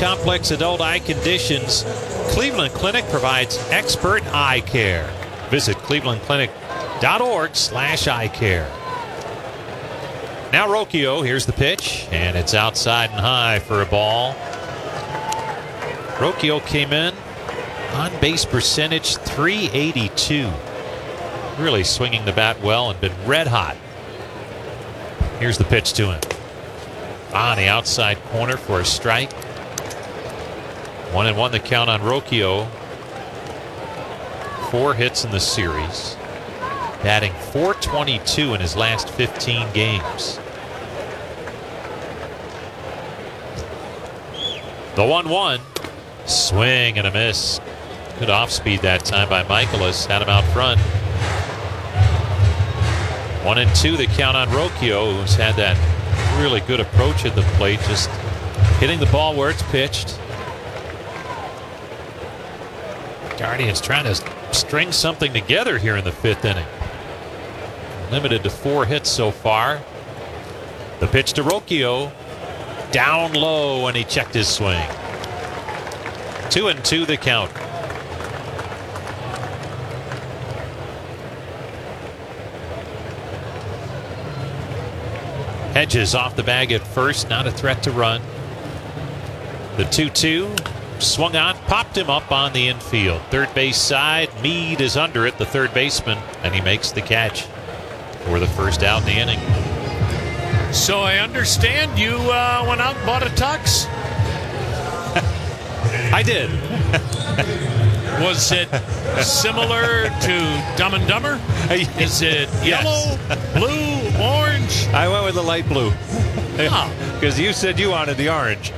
complex adult eye conditions, Cleveland Clinic provides expert eye care. Visit clevelandclinic.org/eye care. Now Rocchio, here's the pitch, and it's outside and high for a ball. Rocchio came in, on base percentage .382. Really swinging the bat well and been red hot. Here's the pitch to him. On the outside corner for a strike. 1-1 the count on Rocchio. 4 hits in the series. Batting .422 in his last 15 games. The 1-1. Swing and a miss. Good off speed that time by Michaelis. Had him out front. 1-2 the count on Rocchio, who's had that really good approach at the plate, just hitting the ball where it's pitched. Guardians trying to string something together here in the 5th inning. Limited to 4 hits so far. The pitch to Rocchio. Down low, and he checked his swing. 2-2 the count. Hedges off the bag at first, not a threat to run. The 2-2 swung on, popped him up on the infield. Third base side, Meade is under it, the third baseman, and he makes the catch for the first out in the inning. So I understand you went out and bought a tux? I did. Was it similar to Dumb and Dumber? Is it yellow, blue, orange? I went with the light blue. Because you said you wanted the orange.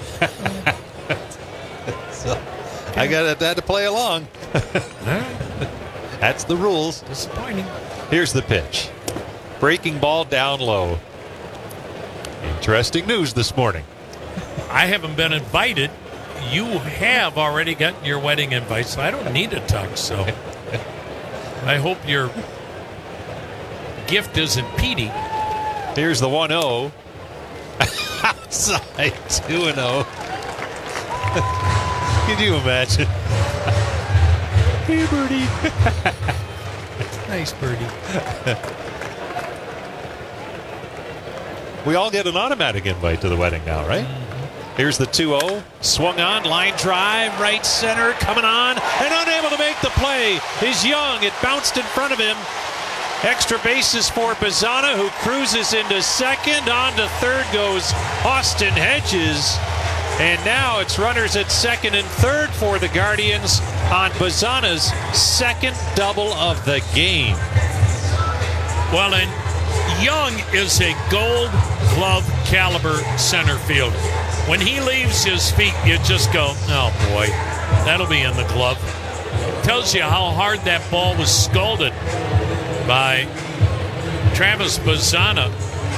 So I got that to play along. That's the rules. Disappointing. Here's the pitch. Breaking ball down low. Interesting news this morning. I haven't been invited. You have already gotten your wedding invite, so I don't need a tux. So I hope your gift isn't Petey. Here's the 1-0. Outside 2-0. Can you imagine? Hey, birdie. Nice birdie. We all get an automatic invite to the wedding now, right? Here's the 2-0. Swung on, line drive, right center, coming on, and unable to make the play is Young. It bounced in front of him. Extra bases for Bazzana, who cruises into second. On to third goes Austin Hedges. And now it's runners at second and third for the Guardians on Bazzana's second double of the game. Well, and Young is a Gold Glove caliber center fielder. When he leaves his feet, you just go, oh boy, that'll be in the glove. Tells you how hard that ball was scalded by Travis Bazzana.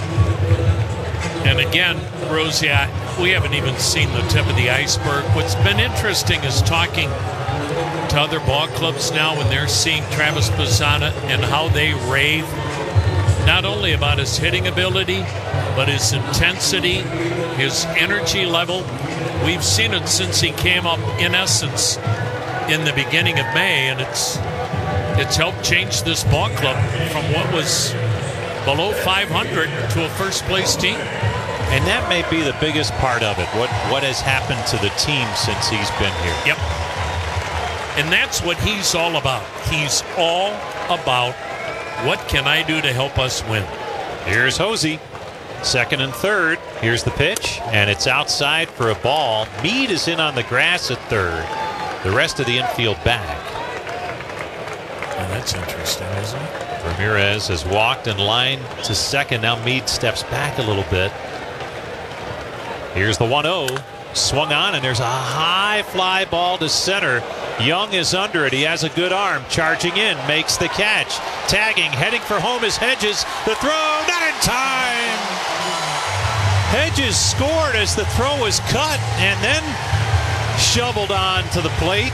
And again, Rosie, we haven't even seen the tip of the iceberg. What's been interesting is talking to other ball clubs now when they're seeing Travis Bazzana and how they rave not only about his hitting ability, but his intensity, his energy level. We've seen it since he came up, in essence, in the beginning of May, and it's helped change this ball club from what was below 500 to a first-place team. And that may be the biggest part of it, what has happened to the team since he's been here. Yep. And that's what he's all about. He's all about, what can I do to help us win? Here's Hosey. Second and third. Here's the pitch, and it's outside for a ball. Meade is in on the grass at third. The rest of the infield back. Oh, that's interesting, isn't it? Ramirez has walked in line to second. Now Meade steps back a little bit. Here's the 1-0. Swung on, and there's a high fly ball to center. Young is under it. He has a good arm. Charging in, makes the catch. Tagging, heading for home is Hedges. The throw, not in time. Hedges scored as the throw was cut and then shoveled on to the plate.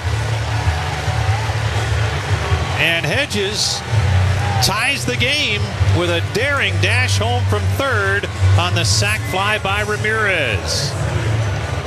And Hedges ties the game with a daring dash home from third on the sac fly by Ramirez.